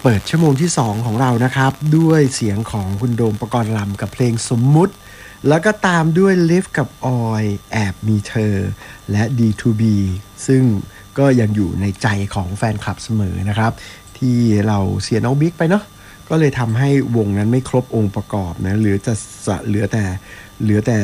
ปิดชั่วโมงที่2ของเรานะครับด้วยเสียงของคุณโดมปกรณ์ลำกับเพลงสมมุติแล้วก็ตามด้วย Lift กับออยแอบมีเธอและ D2B ซึ่งก็ยังอยู่ในใจของแฟนคลับเสมอนะครับที่เราเสียน้องบิ๊กไปเนาะก็เลยทำให้วงนั้นไม่ครบองค์ประกอบนะเหลือแต่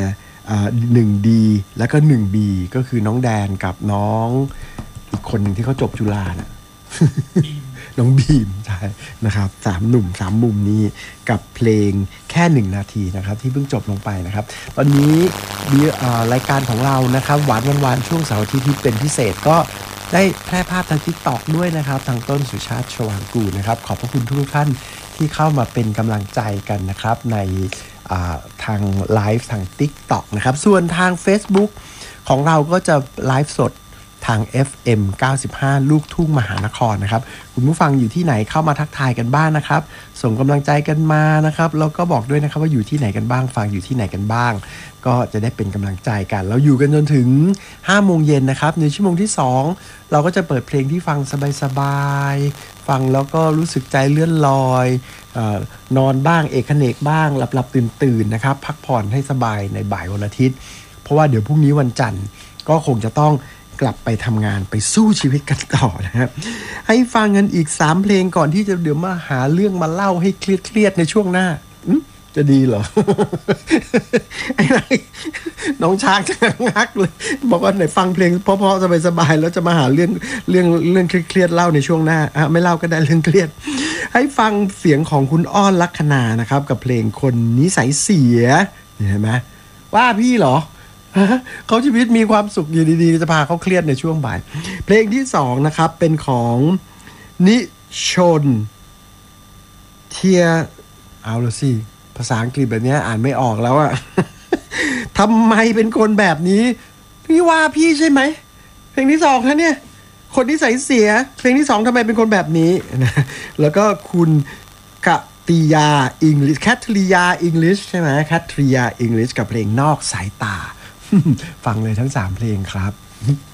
1D แล้วก็ 1B ก็คือน้องแดนกับน้องอีกคนหนึ่งที่เขาจบจุฬาน่ะ น้องบีมใช่นะครับ3หนุ่ม3มุมนี้กับเพลงแค่1นาทีนะครับที่เพิ่งจบลงไปนะครับตอนนี้รายการของเรานะครับหวานวันๆช่วงเสาร์อาทิตย์ที่เป็นพิเศษก็ได้แพร่ภาพทาง TikTok ด้วยนะครับทางต้นสุชาติชวางกูลนะครับขอบพระคุณทุกท่านที่เข้ามาเป็นกำลังใจกันนะครับในทางไลฟ์ทาง TikTok นะครับส่วนทาง Facebook ของเราก็จะไลฟ์สดทาง FM 95 ลูกทุ่งมหานครนะครับคุณผู้ฟังอยู่ที่ไหนเข้ามาทักทายกันบ้างนะครับส่งกำลังใจกันมานะครับแล้วก็บอกด้วยนะครับว่าอยู่ที่ไหนกันบ้างฟังอยู่ที่ไหนกันบ้างก็จะได้เป็นกำลังใจกันเราอยู่กันจนถึง 5 โมงเย็นนะครับในชั่วโมงที่2เราก็จะเปิดเพลงที่ฟังสบายๆฟังแล้วก็รู้สึกใจเลื่อนลอยนอนบ้างเอกเขนกบ้างหลับๆตื่นๆนะครับพักผ่อนให้สบายในบ่ายวันอาทิตย์เพราะว่าเดี๋ยวพรุ่งนี้วันจันทร์ก็คงจะต้องกลับไปทำงานไปสู้ชีวิตกันต่อนะครับให้ฟังกันอีก3เพลงก่อนที่จะเดี๋ยวมาหาเรื่องมาเล่าให้เครียดในช่วงหน้าจะดีเหรอ ไอ้ไรน้องช้างจะงักเลยบอกว่าไหนฟังเพลงเพราะๆสบายๆแล้วจะมาหาเรื่องเครียดเล่าในช่วงหน้าไม่เล่าก็ได้เรื่องเครียดให้ฟังเสียงของคุณอ้อนลัคนานะครับกับเพลงคนนิสัยเสียเห็นไหมว่าพี่เหรอเขาชีวิตมีความสุขอยู่ดีๆจะพาเขาเครียดในช่วงบ่ายเพลงที่2นะครับเป็นของนิชนเทียเอาละสิภาษาอังกฤษแบบนี้อ่านไม่ออกแล้วอะ ทำไมเป็นคนแบบนี้พี่ว่าพี่ใช่ไหมเพลงที่2นะเนี่ยคนที่ใส่เสียเพลงที่2ทำไมเป็นคนแบบนี้ แล้วก็คุณกติยาอังกฤษแคทริยาอังกฤษใช่ไหมแคทริยาอังกฤษกับเพลงนอกสายตา ฟังเลยทั้ง3เพลงครับ